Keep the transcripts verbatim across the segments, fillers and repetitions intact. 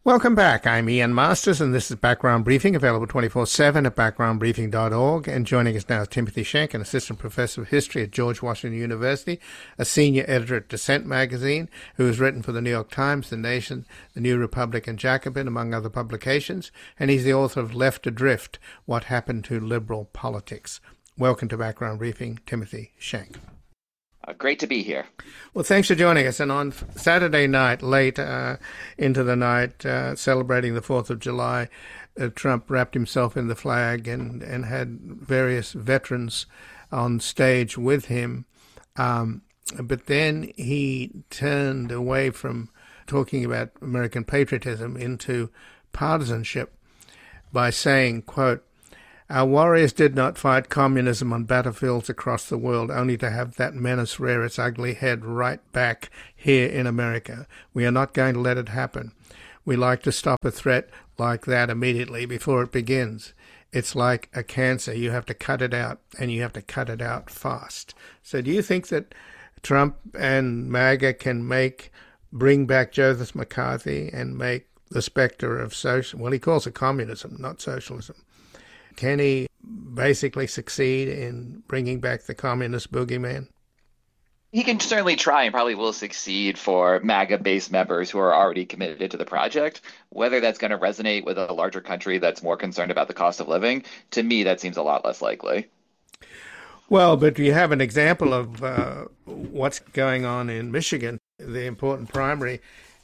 Welcome back. I'm Ian Masters, and this is Background Briefing, available twenty-four seven at background briefing dot org. And joining us now is Timothy Schenk, an assistant professor of history at George Washington University, a senior editor at Dissent magazine, who has written for the New York Times, The Nation, The New Republic, and Jacobin, among other publications. And he's the author of Left Adrift, What Happened to Liberal Politics. Welcome to Background Briefing, Timothy Schenk. Uh, great to be here. Well, thanks for joining us. And on Saturday night, late uh, into the night, uh, celebrating the fourth of July, uh, Trump wrapped himself in the flag and, and had various veterans on stage with him. Um, but then he turned away from talking about American patriotism into partisanship by saying, quote, "Our warriors did not fight communism on battlefields across the world only to have that menace rear its ugly head right back here in America. We are not going to let it happen. We like to stop a threat like that immediately before it begins. It's like a cancer. You have to cut it out, and you have to cut it out fast." So do you think that Trump and MAGA can make, bring back Joseph McCarthy and make the specter of social, well, he calls it communism, not socialism. Can he basically succeed in bringing back the communist boogeyman? He can certainly try and probably will succeed for MAGA-based members who are already committed to the project. Whether that's going to resonate with a larger country that's more concerned about the cost of living, to me, that seems a lot less likely. Well, but you have an example of uh, what's going on in Michigan, the important primary.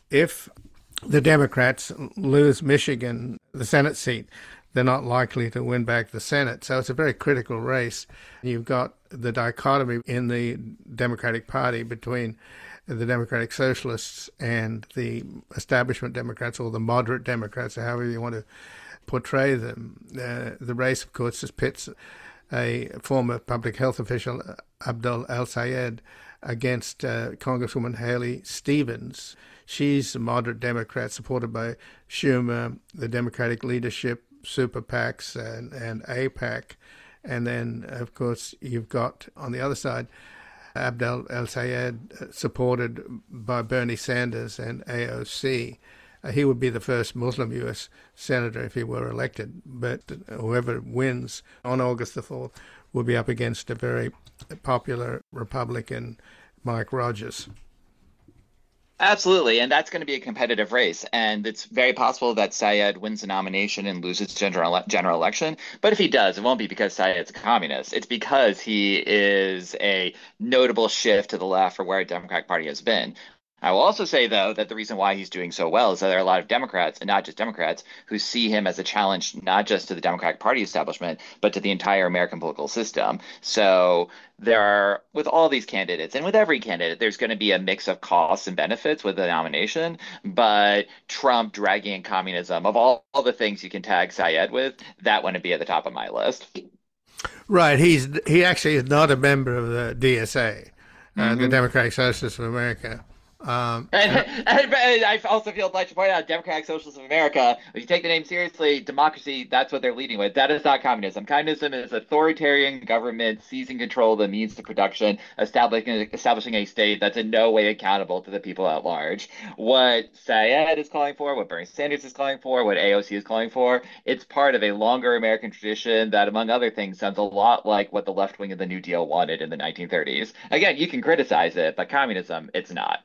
If the Democrats lose Michigan, the Senate seat, they're not likely to win back the Senate. So it's a very critical race. You've got the dichotomy in the Democratic Party between the Democratic Socialists and the establishment Democrats, or the moderate Democrats, or however you want to portray them. Uh, the race, of course, just pits a former public health official, Abdul El-Sayed, against uh, Congresswoman Haley Stevens. She's a moderate Democrat supported by Schumer, the Democratic leadership, super PACs and, and AIPAC. And then, of course, you've got on the other side, Abdel El-Sayed, supported by Bernie Sanders and A O C. Uh, he would be the first Muslim U S senator if he were elected. But whoever wins on August the fourth will be up against a very popular Republican, Mike Rogers. Absolutely, and that's going to be a competitive race, and it's very possible that Sayed wins the nomination and loses general general election. But if he does, it won't be because Sayed's a communist. It's because he is a notable shift to the left for where the Democratic Party has been. I will also say, though, that the reason why he's doing so well is that there are a lot of Democrats, and not just Democrats, who see him as a challenge not just to the Democratic Party establishment, but to the entire American political system. So there are, with all these candidates, and with every candidate, there's going to be a mix of costs and benefits with the nomination. But Trump dragging in communism, of all, all the things you can tag Sayed with, that wouldn't be at the top of my list. Right. He's he actually is not a member of the D S A, uh, mm-hmm. the Democratic Socialists of America. Um, and, and, and I also feel obliged to point out, Democratic Socialists of America, if you take the name seriously, democracy, that's what they're leading with. That is not communism. Communism is authoritarian government seizing control of the means of production, establishing, establishing a state that's in no way accountable to the people at large. What Sayed is calling for, what Bernie Sanders is calling for, what A O C is calling for, it's part of a longer American tradition that, among other things, sounds a lot like what the left wing of the New Deal wanted in the nineteen thirties. Again, you can criticize it, but communism, it's not.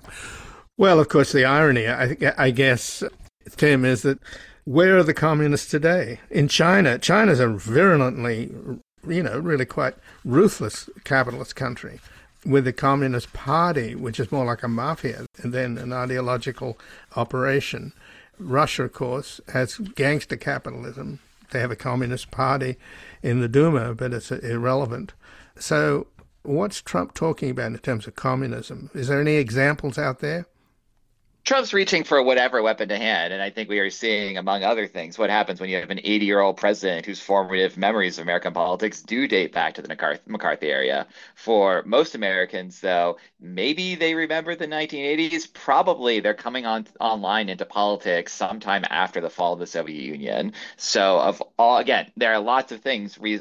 Well, of course, the irony, I, I guess, Tim, is that where are the communists today? In China, China's a virulently, you know, really quite ruthless capitalist country with the Communist Party, which is more like a mafia than an ideological operation. Russia, of course, has gangster capitalism. They have a Communist Party in the Duma, but it's irrelevant. So what's Trump talking about in terms of communism? Is there any examples out there? Trump's reaching for whatever weapon to hand, and I think we are seeing, among other things, what happens when you have an eighty-year-old president whose formative memories of American politics do date back to the McCarthy era. For most Americans, though, maybe they remember the nineteen eighties. Probably they're coming on online into politics sometime after the fall of the Soviet Union. So, of all, again, there are lots of things, ways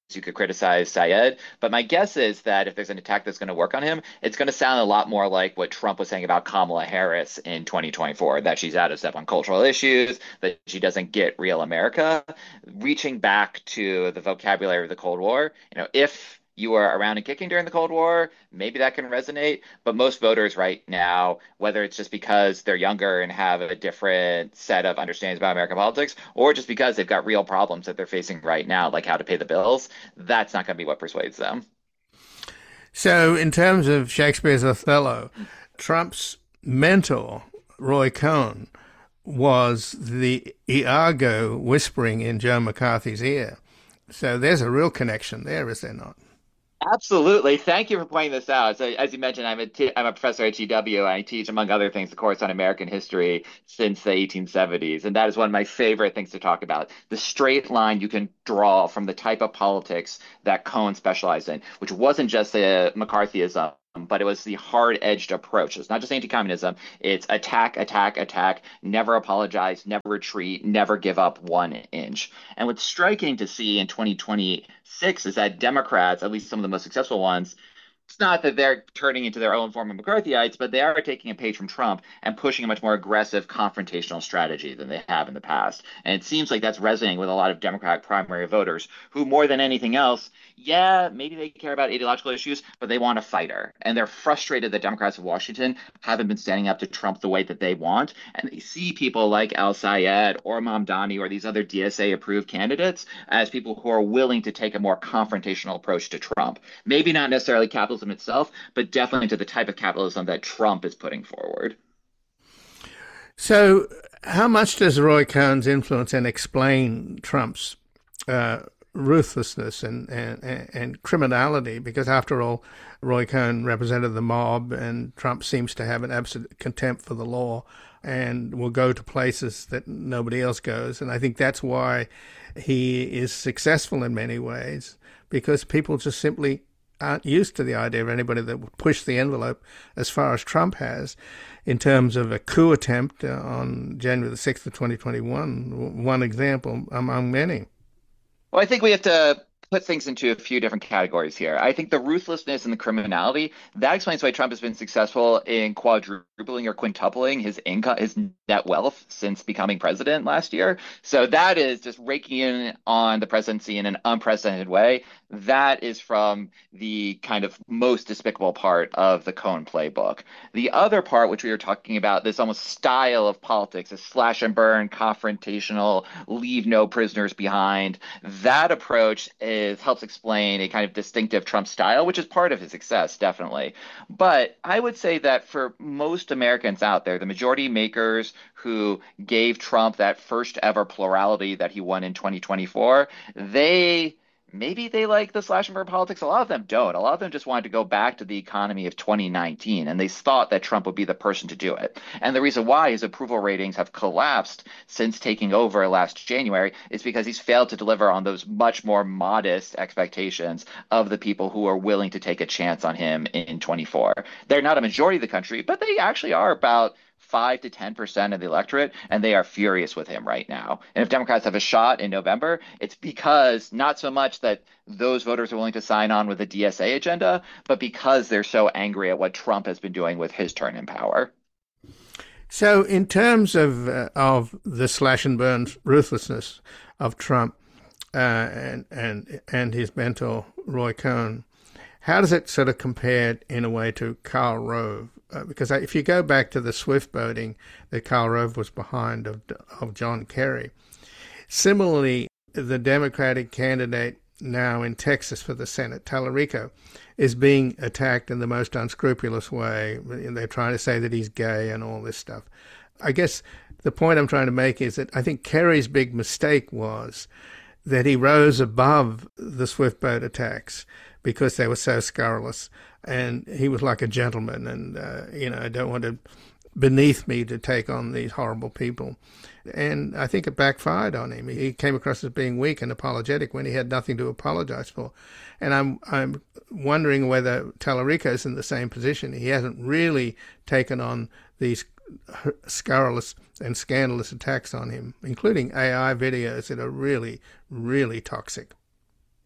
you could criticize Syed. But my guess is that if there's an attack that's going to work on him, it's going to sound a lot more like what Trump was saying about Kamala Harris in twenty twenty-four, that she's out of step on cultural issues, that she doesn't get real America, reaching back to the vocabulary of the Cold War. You know, if you were around and kicking during the Cold War, maybe that can resonate. But most voters right now, whether it's just because they're younger and have a different set of understandings about American politics, or just because they've got real problems that they're facing right now, like how to pay the bills, that's not going to be what persuades them. So, in terms of Shakespeare's Othello, Trump's mentor, Roy Cohn, was the Iago whispering in Joe McCarthy's ear. So there's a real connection there, is there not? Absolutely. Thank you for pointing this out. So, as you mentioned, I'm a, t- I'm a professor at G W. And I teach, among other things, the course on American history since the eighteen seventies. And that is one of my favorite things to talk about. The straight line you can draw from the type of politics that Cohn specialized in, which wasn't just a McCarthyism, but it was the hard-edged approach. It's not just anti-communism. It's attack, attack, attack, never apologize, never retreat, never give up one inch. And what's striking to see in twenty twenty-six is that Democrats, at least some of the most successful ones, it's not that they're turning into their own form of McCarthyites, but they are taking a page from Trump and pushing a much more aggressive confrontational strategy than they have in the past. And it seems like that's resonating with a lot of Democratic primary voters who, more than anything else, yeah, maybe they care about ideological issues, but they want a fighter. And they're frustrated that Democrats of Washington haven't been standing up to Trump the way that they want. And they see people like Al Sayed or Mamdani or these other D S A-approved candidates as people who are willing to take a more confrontational approach to Trump. Maybe not necessarily capitalism itself, but definitely to the type of capitalism that Trump is putting forward. So how much does Roy Cohn's influence and explain Trump's uh, ruthlessness and, and, and criminality? Because after all, Roy Cohn represented the mob, and Trump seems to have an absolute contempt for the law and will go to places that nobody else goes. And I think that's why he is successful in many ways, because people just simply aren't used to the idea of anybody that would push the envelope as far as Trump has in terms of a coup attempt on January the sixth of twenty twenty-one, one example among many. Well, I think we have to put things into a few different categories here. I think the ruthlessness and the criminality, that explains why Trump has been successful in quadrupling or quintupling his income, his net wealth since becoming president last year. So that is just raking in on the presidency in an unprecedented way. That is from the kind of most despicable part of the Cohn playbook. The other part, which we were talking about, this almost style of politics, a slash and burn, confrontational, leave no prisoners behind, that approach is, helps explain a kind of distinctive Trump style, which is part of his success, definitely. But I would say that for most Americans out there, the majority makers who gave Trump that first ever plurality that he won in twenty twenty-four, they maybe they like the slash and burn politics. A lot of them don't. A lot of them just wanted to go back to the economy of twenty nineteen, and they thought that Trump would be the person to do it. And the reason why his approval ratings have collapsed since taking over last January is because he's failed to deliver on those much more modest expectations of the people who are willing to take a chance on him in twenty-four. They're not a majority of the country, but they actually are about five to ten percent of the electorate, and they are furious with him right now. And if Democrats have a shot in November, it's because not so much that those voters are willing to sign on with the D S A agenda, but because they're so angry at what Trump has been doing with his turn in power. So in terms of uh, of the slash and burn ruthlessness of Trump uh, and and and his mentor Roy Cohn, how does it sort of compare in a way to Karl Rove? Uh, because if you go back to the Swift boating that Karl Rove was behind of of John Kerry, similarly, the Democratic candidate now in Texas for the Senate, Tallarico, is being attacked in the most unscrupulous way. They're trying to say that he's gay and all this stuff. I guess the point I'm trying to make is that I think Kerry's big mistake was that he rose above the Swift boat attacks because they were so scurrilous. And he was like a gentleman, and, uh, you know, I don't want to beneath me to take on these horrible people. And I think it backfired on him. He came across as being weak and apologetic when he had nothing to apologize for. And I'm I'm wondering whether Tallarico's in the same position. He hasn't really taken on these scurrilous and scandalous attacks on him, including A I videos that are really, really toxic.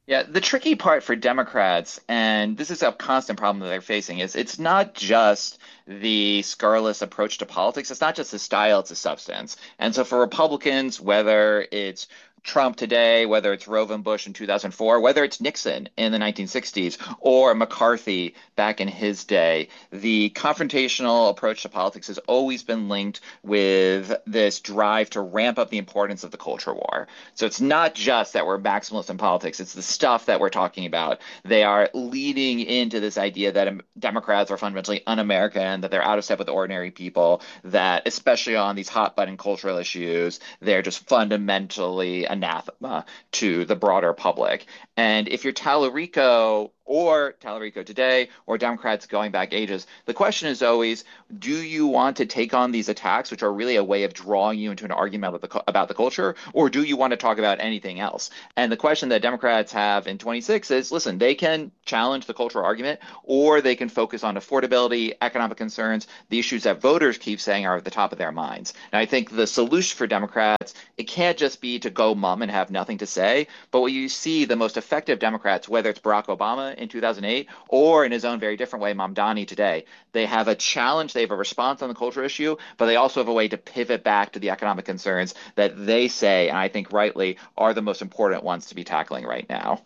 Yeah, the tricky part for Democrats, and this is a constant problem that they're facing, is it's not just the scurrilous approach to politics. It's not just the style, it's a substance. And so for Republicans, whether it's Trump today, whether it's Rove and Bush in two thousand four, whether it's Nixon in the nineteen sixties, or McCarthy back in his day, the confrontational approach to politics has always been linked with this drive to ramp up the importance of the culture war. So it's not just that we're maximalists in politics, it's the stuff that we're talking about. They are leading into this idea that Democrats are fundamentally un-American, that they're out of step with ordinary people, that especially on these hot button cultural issues, they're just fundamentally anathema to the broader public. And if you're Tallarico or Tallarico today or Democrats going back ages, the question is always, do you want to take on these attacks, which are really a way of drawing you into an argument about the, about the culture, or do you want to talk about anything else? And the question that Democrats have in twenty-six is, listen, they can challenge the cultural argument, or they can focus on affordability, economic concerns, the issues that voters keep saying are at the top of their minds. And I think the solution for Democrats, it can't just be to go mum and have nothing to say, but what you see the most effective Democrats, whether it's Barack Obama in two thousand eight or in his own very different way, Mamdani today, they have a challenge, they have a response on the culture issue, but they also have a way to pivot back to the economic concerns that they say, and I think rightly, are the most important ones to be tackling right now.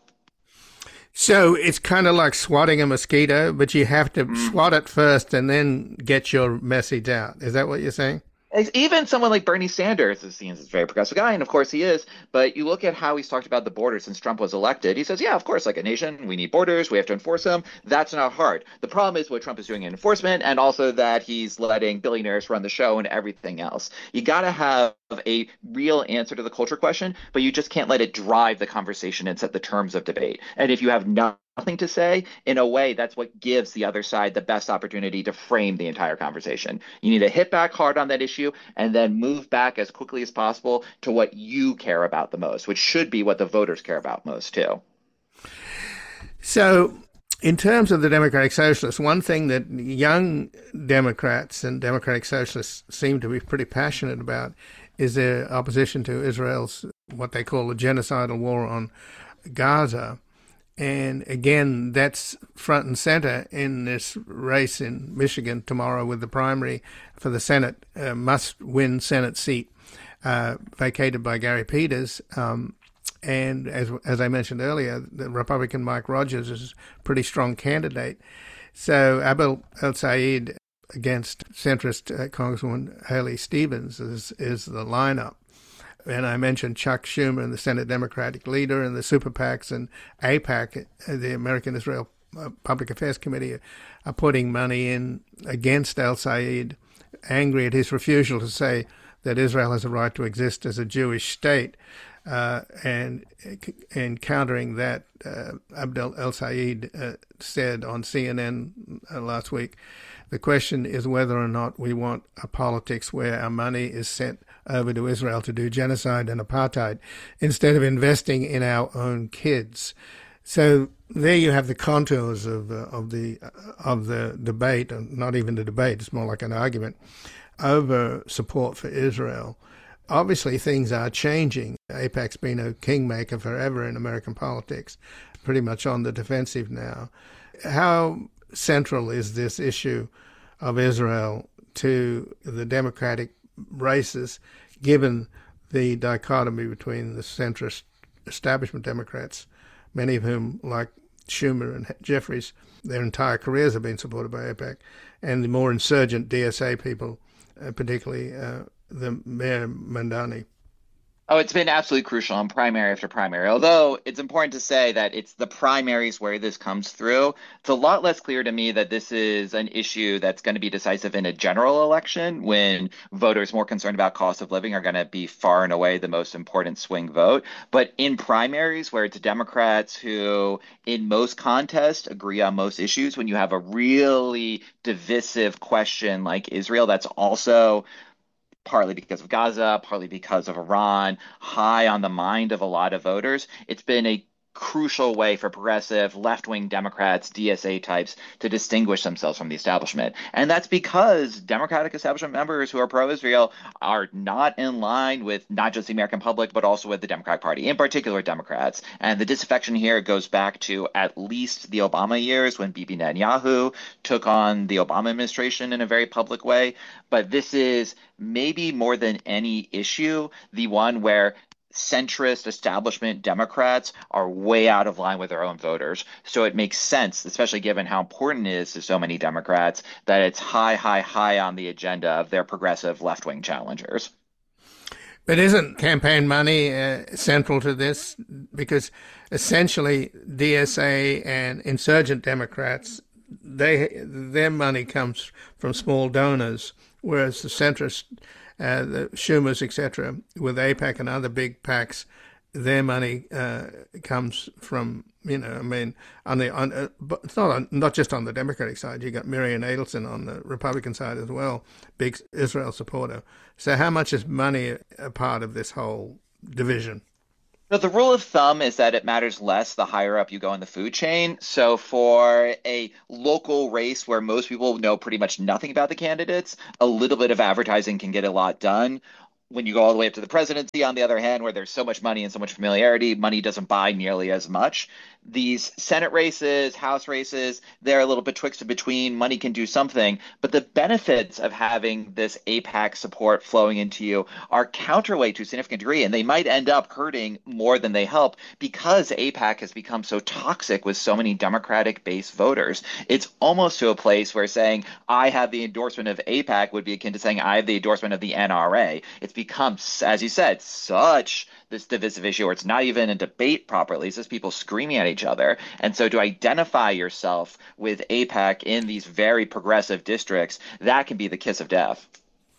So it's kind of like swatting a mosquito, but you have to Mm. swat it first and then get your message out. Is that what you're saying? Even someone like Bernie Sanders is seen as a very progressive guy, and of course he is. But you look at how he's talked about the border since Trump was elected. He says, yeah, of course, like a nation, we need borders, we have to enforce them. That's not hard. The problem is what Trump is doing in enforcement, and also that he's letting billionaires run the show and everything else. You got to have a real answer to the culture question, but you just can't let it drive the conversation and set the terms of debate. And if you have no nothing to say, in a way, that's what gives the other side the best opportunity to frame the entire conversation. You need to hit back hard on that issue and then move back as quickly as possible to what you care about the most, which should be what the voters care about most, too. So, in terms of the Democratic Socialists, one thing that young Democrats and Democratic Socialists seem to be pretty passionate about is their opposition to Israel's what they call a genocidal war on Gaza. And again, that's front and center in this race in Michigan tomorrow with the primary for the Senate, uh, must-win Senate seat uh, vacated by Gary Peters. Um, and as as I mentioned earlier, the Republican Mike Rogers is a pretty strong candidate. So Abel El-Sayed against centrist uh, Congresswoman Haley Stevens is, is the lineup. And I mentioned Chuck Schumer, the Senate Democratic leader, and the super PACs and AIPAC, the American Israel Public Affairs Committee, are putting money in against El-Sayed, angry at his refusal to say that Israel has a right to exist as a Jewish state. Uh, and and countering that, uh, Abdel El-Sayed uh, said on C N N uh, last week, the question is whether or not we want a politics where our money is sent over to Israel to do genocide and apartheid instead of investing in our own kids. So there you have the contours of uh, of the uh, of the debate, and not even the debate, it's more like an argument over support for Israel. Obviously, things are changing. AIPAC's been a kingmaker forever in American politics, pretty much on the defensive now. How central is this issue of Israel to the Democratic races, given the dichotomy between the centrist establishment Democrats, many of whom, like Schumer and Jeffries, their entire careers have been supported by AIPAC, and the more insurgent D S A people, uh, particularly uh, the Mayor Mamdani? Oh, it's been absolutely crucial in primary after primary. Although it's important to say that it's the primaries where this comes through. It's a lot less clear to me that this is an issue that's going to be decisive in a general election when voters more concerned about cost of living are going to be far and away the most important swing vote. But in primaries where it's Democrats who, in most contests, agree on most issues, when you have a really divisive question like Israel, that's also partly because of Gaza, partly because of Iran, high on the mind of a lot of voters. It's been a crucial way for progressive left-wing Democrats, D S A types, to distinguish themselves from the establishment. And that's because Democratic establishment members who are pro-Israel are not in line with not just the American public, but also with the Democratic Party, in particular Democrats. And the disaffection here goes back to at least the Obama years when Bibi Netanyahu took on the Obama administration in a very public way. But this is maybe more than any issue, the one where centrist establishment Democrats are way out of line with their own voters. So it makes sense, especially given how important it is to so many Democrats, that it's high, high, high on the agenda of their progressive left-wing challengers. But isn't campaign money uh, central to this? Because essentially D S A and insurgent Democrats, they their money comes from small donors, whereas the centrist Uh, the Schumers, et cetera, with AIPAC and other big PACs, their money uh, comes from, you know, I mean, on the on, uh, but it's not on, not just on the Democratic side. You got Marian Adelson on the Republican side as well, big Israel supporter. So how much is money a part of this whole division? So the rule of thumb is that it matters less the higher up you go in the food chain. So for a local race where most people know pretty much nothing about the candidates, a little bit of advertising can get a lot done. When you go all the way up to the presidency, on the other hand, where there's so much money and so much familiarity, money doesn't buy nearly as much. These Senate races, House races, they're a little betwixt and between. Money can do something. But the benefits of having this AIPAC support flowing into you are counterweight to a significant degree, and they might end up hurting more than they help because AIPAC has become so toxic with so many Democratic-based voters. It's almost to a place where saying, I have the endorsement of AIPAC would be akin to saying, I have the endorsement of the N R A. It's become, as you said, such this divisive issue where it's not even a debate properly. It's just people screaming at each other. And so to identify yourself with AIPAC in these very progressive districts, that can be the kiss of death.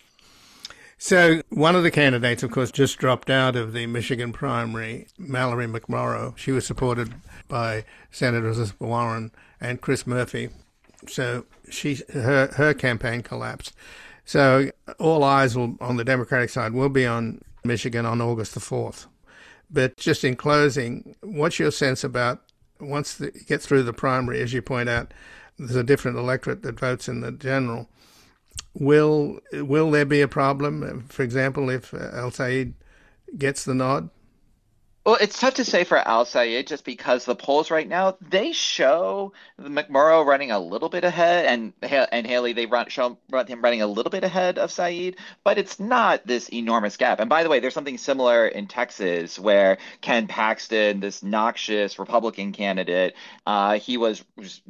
So one of the candidates, of course, just dropped out of the Michigan primary, Mallory McMorrow. She was supported by Senator Elizabeth Warren and Chris Murphy. So she her her campaign collapsed. So all eyes will, on the Democratic side will be on Michigan on August the fourth. But just in closing, what's your sense about, once the, you get through the primary, as you point out, there's a different electorate that votes in the general. Will will there be a problem, for example, if Al Sayed gets the nod? Well, it's tough to say for Al Sayed just because the polls right now, they show McMorrow running a little bit ahead and and Haley, they run, show him running a little bit ahead of Sayed, but it's not this enormous gap. And by the way, there's something similar in Texas where Ken Paxton, this noxious Republican candidate, uh, he was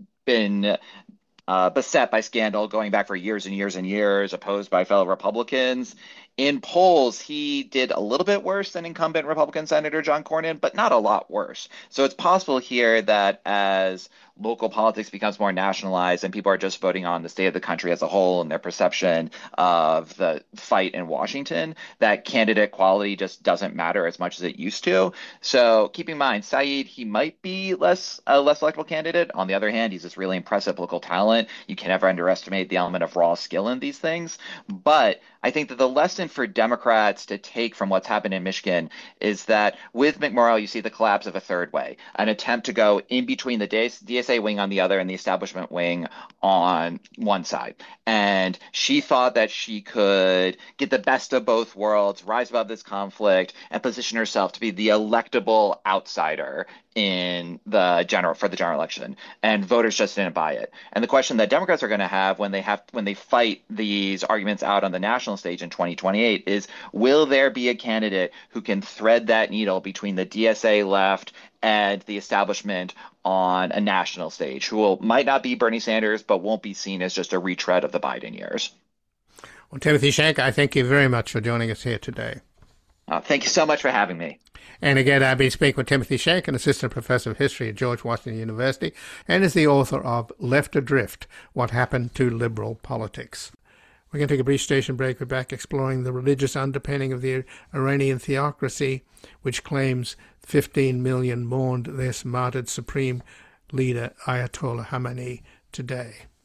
been uh, beset by scandal going back for years and years and years, opposed by fellow Republicans. In polls, he did a little bit worse than incumbent Republican Senator John Cornyn, but not a lot worse. So it's possible here that as local politics becomes more nationalized and people are just voting on the state of the country as a whole and their perception of the fight in Washington, that candidate quality just doesn't matter as much as it used to. So keep in mind, Sayed, he might be less a less electable candidate. On the other hand, he's this really impressive political talent. You can never underestimate the element of raw skill in these things. But I think that the lesson for Democrats to take from what's happened in Michigan is that with McMorrow, you see the collapse of a third way, an attempt to go in between the D S A wing on the other and the establishment wing on one side. And she thought that she could get the best of both worlds, rise above this conflict, and position herself to be the electable outsider in the general for the general election, and voters just didn't buy it. And the question that Democrats are going to have when they have when they fight these arguments out on the national stage in twenty twenty-eight is, will there be a candidate who can thread that needle between the D S A left and the establishment on a national stage, who will might not be Bernie Sanders, but won't be seen as just a retread of the Biden years? Well, Timothy Shank, I thank you very much for joining us here today. Uh, thank you so much for having me. And again, I've been speaking with Timothy Shank, an assistant professor of history at George Washington University, and is the author of Left Adrift, What Happened to Liberal Politics. We're going to take a brief station break. We're back exploring the religious underpinning of the Iranian theocracy, which claims fifteen million mourned their martyred supreme leader, Ayatollah Khamenei, today.